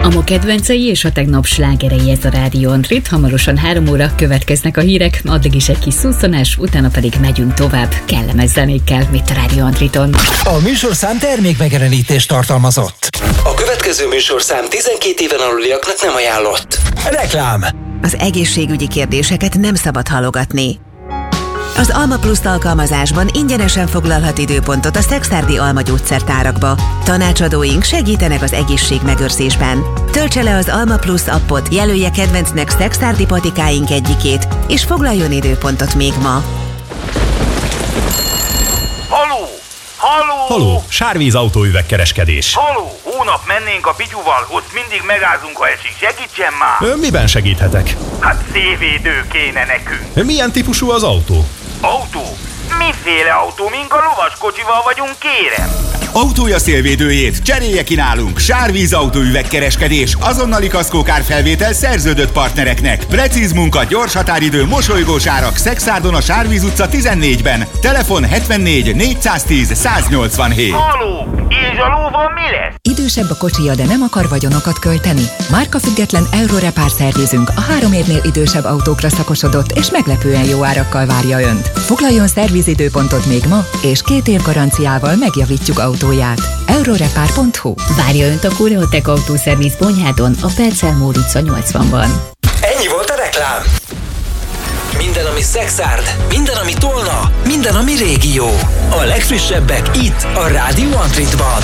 A ma kedvencei és a tegnap slágerei, ez a Rádió Antrit. Hamarosan 3 óra következnek a hírek, addig is egy kis szusszonás, utána pedig megyünk tovább kellemes zenékkel, mint a Rádió Antriton. A műsorszám termékmegjelenítést tartalmazott. A következő műsorszám 12 éven aluliaknak nem ajánlott. Reklám. Az egészségügyi kérdéseket nem szabad halogatni. Az Alma Plus alkalmazásban ingyenesen foglalhat időpontot a Szekszárdi Alma gyógyszertárakba. Tanácsadóink segítenek az egészségmegőrzésben. Töltse le az Alma Plus appot, jelölje kedvencnek szekszárdi patikáink egyikét, és foglaljon időpontot még ma. Haló! Haló! Haló, Sárvíz autóüvegkereskedés. Haló! Hónap mennénk a Pityuval, ott mindig megázunk, ha esik. Segítsen már! Miben segíthetek? Hát szélvédő kéne nekünk. Milyen típusú az autó? Autó? Miféle autó? Mink a lovaskocsival vagyunk, kérem? Autója szélvédőjét cserélje ki nálunk. Sárvíz autóüvegkereskedés, azonnali kaszkókárfelvétel szerződött partnereknek. Precíz munka, gyors határidő, mosolygós árak. Szekszárdon a Sárvíz utca 14-ben. Telefon 74 410 187. Haló! És a lóval mi lesz? Idősebb a kocsija, de nem akar vagyonokat költeni? Márkafüggetlen Eurorepár szervizünk a 3 évnél idősebb autókra szakosodott és meglepően jó árakkal várja Önt. Foglaljon szervizidőpontot még ma, és 2 év garanciával megjavítjuk autóját. Eurorepár.hu. Várja Önt a Koreotek autószerviz Bonyhádon, a Percelmór utca 80-ban. Ennyi volt a reklám. Minden, ami Szekszárd, minden, ami Tolna, minden, ami régió. A legfrissebbek itt, a Rádió Antritban.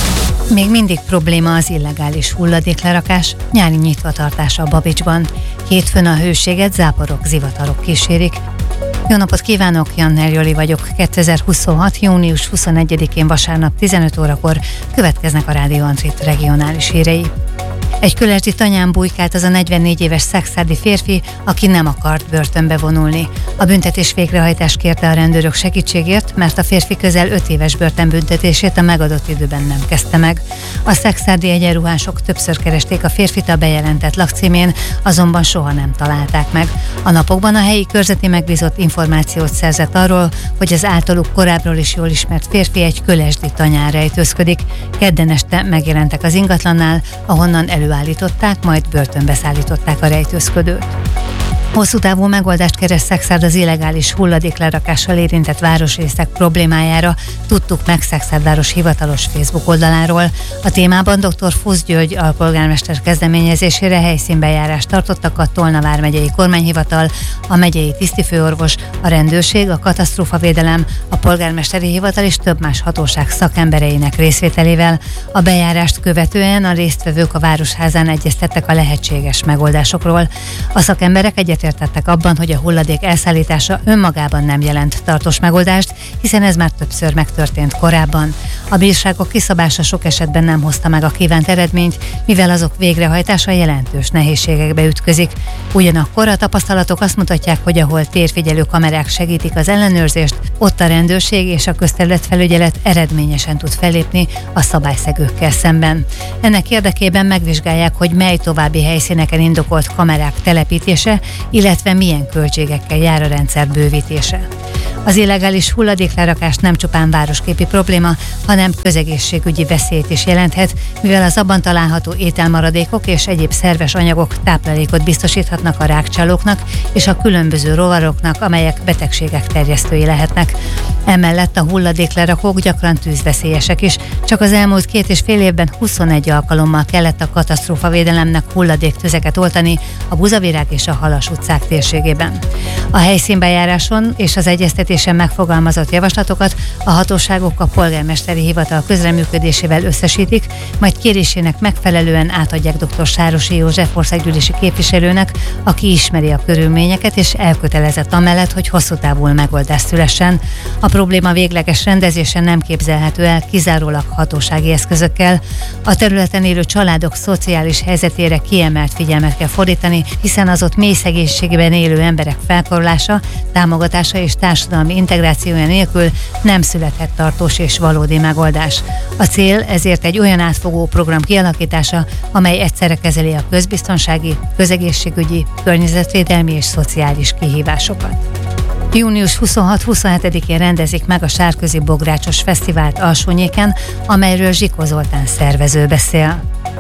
Még mindig probléma az illegális hulladéklerakás, nyári nyitvatartása a Babicsban. Hétfőn a hőséget záporok, zivatarok kísérik. Jó napot kívánok, Janner Joli vagyok. 2026. június 21-én vasárnap 15 órakor következnek a Rádió Antrit regionális hírei. Egy Kölesdi Tanyán bujkált az a 44 éves szekszárdi férfi, aki nem akart börtönbe vonulni. A büntetés végrehajtást kérte a rendőrök segítségért, mert a férfi közel 5 éves börtönbüntetését a megadott időben nem kezdte meg. A szekszárdi egyenruhások többször keresték a férfit a bejelentett lakcímén, azonban soha nem találták meg. A napokban a helyi körzeti megbízott információt szerzett arról, hogy az általuk korábbról is jól ismert férfi egy Kölesdi Tanyán rejtőzködik. Kedden este megjelentek az ingatlannál, ahonnan előállították, majd börtönbe szállították a rejtőzködőt. Hosszú távú megoldást keres Szekszárd az illegális hulladéklerakással érintett városrészek problémájára, tudtuk meg Szekszárd város hivatalos Facebook oldaláról. A témában dr. Fusz György alpolgármester kezdeményezésére helyszínbejárást tartottak a Tolna vármegyei kormányhivatal, a megyei tisztifőorvos, a rendőrség, a katasztrófavédelem, a polgármesteri hivatal és több más hatóság szakembereinek részvételével. A bejárást követően a résztvevők a Városházán egyeztettek a lehetséges megoldásokról. A szakemberek egyetértettek abban, hogy a hulladék elszállítása önmagában nem jelent tartós megoldást, hiszen ez már többször megtörtént korábban. A bírságok kiszabása sok esetben nem hozta meg a kívánt eredményt, mivel azok végrehajtása jelentős nehézségekbe ütközik. Ugyanakkor a tapasztalatok azt mutatják, hogy ahol térfigyelő kamerák segítik az ellenőrzést, ott a rendőrség és a közterületfelügyelet eredményesen tud fellépni a szabályszegőkkel szemben. Ennek érdekében megvizsgálják, hogy mely további helyszíneken indokolt kamerák telepítése, illetve milyen költségekkel jár a rendszer bővítése. Az illegális hulladéklerakás nem csupán városképi probléma, hanem közegészségügyi veszélyt is jelenthet, mivel az abban található ételmaradékok és egyéb szerves anyagok táplálékot biztosíthatnak a rágcsálóknak és a különböző rovaroknak, amelyek betegségek terjesztői lehetnek. Emellett a hulladéklerakók gyakran tűzveszélyesek is. Csak az elmúlt 2,5 évben 21 alkalommal kellett a katasztrófavédelemnek hulladéktüzeket oltani a Buzavirág és a Halas utcák térségében. A helyszínbejáráson és az egyeztetésen megfogalmazott javaslatokat a hatóságok a polgármesteri hivatal közreműködésével összesítik, majd kérésének megfelelően átadják dr. Sárosi József országgyűlési képviselőnek, aki ismeri a körülményeket és elkötelezett amellett, hogy hosszú távú megoldás szülessen. A probléma végleges rendezése nem képzelhető el kizárólag hatósági eszközökkel. A területen élő családok szociális helyzetére kiemelt figyelmet kell fordítani, hiszen az ott mély szegénységben élő emberek felkarolása, támogatása és társadalmi integrációja nélkül nem születhet tartós és valódi megoldás. A cél ezért egy olyan átfogó program kialakítása, amely egyszerre kezeli a közbiztonsági, közegészségügyi, környezetvédelmi és szociális kihívásokat. Június 26-27-én rendezik meg a Sárközi Bográcsos Fesztivált Alsónyéken, amelyről Zsikó Zoltán szervező beszél.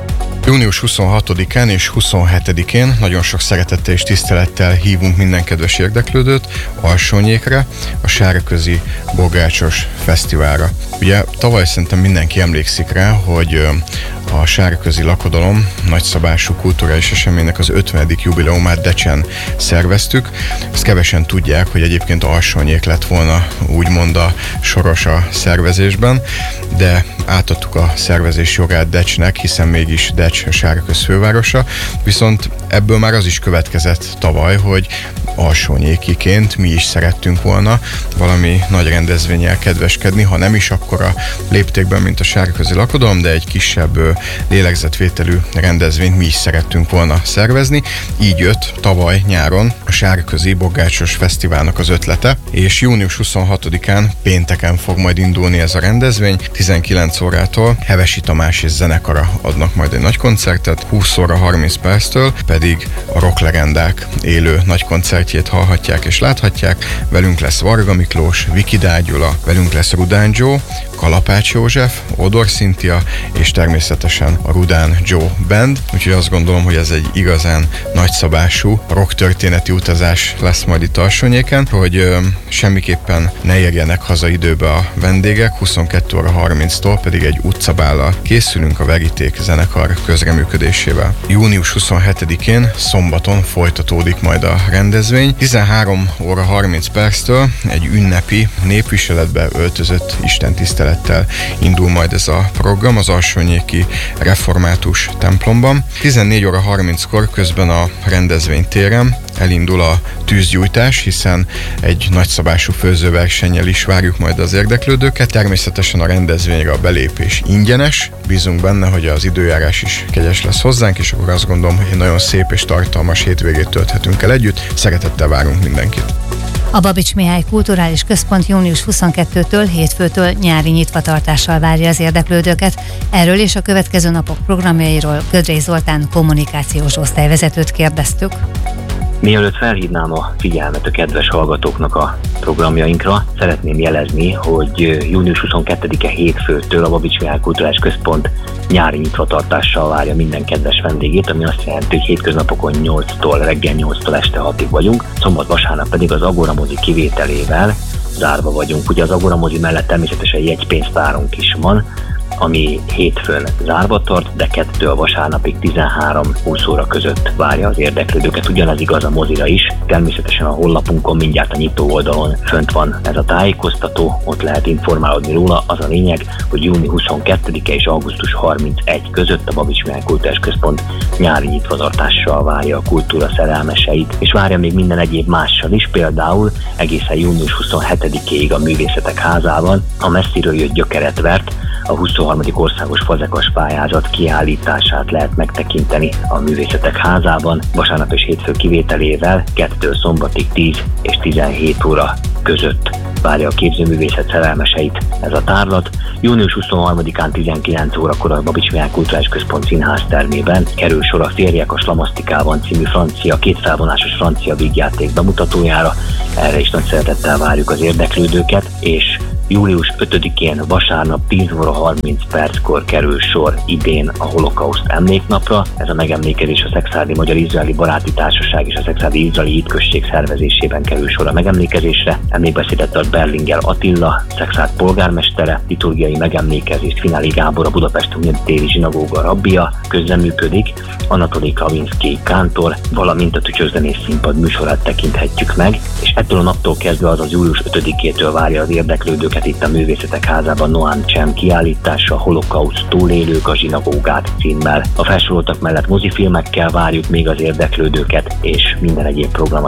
Június 26-án és 27-én nagyon sok szeretettel és tisztelettel hívunk minden kedves érdeklődőt Alsónyékre, a Sárközi Bogácsos Fesztiválra. Ugye tavaly szerintem mindenki emlékszik rá, hogy a Sárközi Lakodalom nagyszabású kulturális eseménynek az 50. jubileumát Decsen szerveztük. Ezt kevesen tudják, hogy egyébként Alsónyék lett volna úgymond a soros a szervezésben, de átadtuk a szervezés jogát Decsnek, hiszen mégis Decs a Sárköz fővárosa, viszont ebből már az is következett tavaly, hogy alsónyékiként mi is szerettünk volna valami nagy rendezvénnyel kedveskedni, ha nem is akkora léptékben, mint a Sárközi Lakodalom, de egy kisebb lélegzetvételű rendezvényt mi is szerettünk volna szervezni. Így jött tavaly nyáron a Sárközi Bogácsos Fesztiválnak az ötlete, és június 26-án pénteken fog majd indulni ez a rendezvény. 19 órától Hevesi Tamás és zenekara adnak majd egy nagy koncertet, 20 óra 30 perctől pedig a rocklegendák élő nagy koncertjét hallhatják és láthatják. Velünk lesz Varga Miklós, Viki Dágyula, velünk lesz Rudán Joe, Kalapács József, Odor Cynthia és természetesen a Rudán Joe Band. Úgyhogy azt gondolom, hogy ez egy igazán nagyszabású rocktörténeti utazás lesz majd itt Alsónyéken, hogy semmiképpen ne érjenek haza időbe a vendégek, 22 óra 30-tól pedig egy utcabállal készülünk a Veríték zenekar közreműködésével. Június 27-én szombaton folytatódik majd a rendezvény. 13 óra 30 perctől egy ünnepi népviseletbe öltözött istentisztelettel indul majd ez a program az Alsónyéki Református templomban. 14 óra 30-kor közben a rendezvénytéren elindul a tűzgyújtás, hiszen egy nagyszabású főzőversennyel is várjuk majd az érdeklődőket. Természetesen a rendezvényre a belépés ingyenes, bízunk benne, hogy az időjárás is kegyes lesz hozzánk, és akkor azt gondolom, hogy egy nagyon szép és tartalmas hétvégét tölthetünk el együtt. Szeretettel várunk mindenkit! A Babics Mihály Kulturális Központ június 22-től, hétfőtől nyári nyitvatartással várja az érdeklődőket. Erről és a következő napok programjairól Gödrei Zoltán kommunikációs osztályvezetőt kérdeztük. Mielőtt felhívnám a figyelmet a kedves hallgatóknak a programjainkra, szeretném jelezni, hogy június 22-e hétfőtől a Babics Mihály Kulturális Központ nyári nyitvatartással várja minden kedves vendégét, ami azt jelenti, hogy hétköznapokon 8-tól reggel 8-tól este 6-ig vagyunk, szombat-vasárnap pedig az Agora mozi kivételével zárva vagyunk. Ugye az Agora mozi mellett természetesen jegypénztárunk is van, ami hétfőn zárva tart, de 2-től vasárnapig 13-20 óra között várja az érdeklődőket. Ugyanez igaz a mozira is. Természetesen a honlapunkon mindjárt a nyitó oldalon fönt van ez a tájékoztató, ott lehet informálódni róla. Az a lényeg, hogy június 22-e és augusztus 31 között a Babics Mihály Kulturális Központ nyári nyitvatartással várja a kultúra szerelmeseit, és várja még minden egyéb mással is, például egészen június 27-ig a Művészetek Házában a messziről jött gyökeret vert, a 23. országos fazekas pályázat kiállítását lehet megtekinteni a Művészetek Házában, vasárnap és hétfő kivételével 2-től szombatig 10 és 17 óra között várja a képzőművészet szerelmeseit ez a tárlat. Június 23-án 19 órakor a Babics Mihály Kulturális Központ színház termében kerül sor a Férjek a Slamasztikában című francia, kétfelvonásos francia vígjáték bemutatójára. Erre is nagy szeretettel várjuk az érdeklődőket, és július 5-én vasárnap 10 óra 30 perckor kerül sor idén a Holokauszt emléknapra. Ez a megemlékezés a Szekszárdi Magyar-Izraeli Baráti Társaság és a Szekszárdi Izraeli Hitközség szervezésében kerül sor a megemlékezésre. Emlékbeszédet tart Berlinger Attila, Szekszárd polgármestere, liturgiai megemlékezést Finályi Gábor, a Budapesti Téri Zsinagóga rabbia közreműködik, Anatoli Klavinszky kántor, valamint a Tücsörzenész Színpad műsorát tekinthetjük meg, és ettől a naptól kezdve, azaz július 5-től várja az érdeklődőket itt a Művészetek Házában Noam Cem kiállítása, Holokauszt túlélők a zsinagógát címmel. A felsoroltak mellett mozifilmekkel várjuk még az érdeklődőket, és minden egyéb program a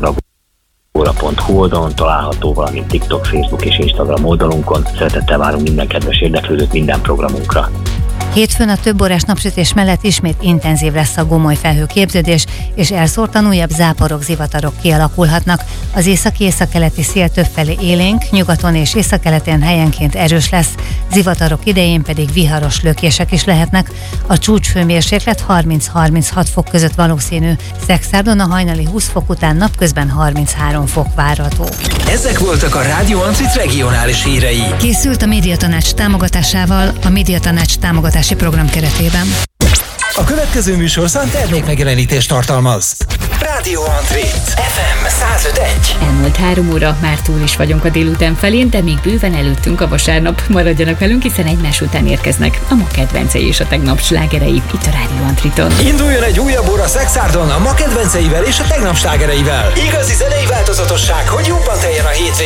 szexárdagora.hu oldalon található, valamint TikTok, Facebook és Instagram oldalunkon. Szeretettel várunk minden kedves érdeklődőt minden programunkra. Hétfőn a több órás napsütés mellett ismét intenzív lesz a gomoly felhőképződés, és elszórtan újabb záporok, zivatarok kialakulhatnak. Az északi-északkeleti szél többfelé élénk, nyugaton és északkeleten helyenként erős lesz, zivatarok idején pedig viharos lökések is lehetnek. A csúcshőmérséklet 30-36 fok között valószínű. Szexárdon a hajnali 20 fok után napközben 33 fok várható. Ezek voltak a Rádió Ancit regionális hírei. Készült a Médiatanács támogatásával, a Médiatanács támogatási program keretében. A következő műsorszám termékmegjelenítést tartalmaz. Rádió Antrit, FM 105.1. Elmúlt 3 óra, már túl is vagyunk a délután felén, de még bőven előttünk a vasárnap. Maradjanak velünk, hiszen egymás után érkeznek a ma kedvencei és a tegnap slágerei itt a Rádió Antriton. Induljon egy újabb óra Szexárdon a ma kedvenceivel és a tegnap slágereivel. Igazi zenei változatosság, hogy jobban teljen a hétvégén.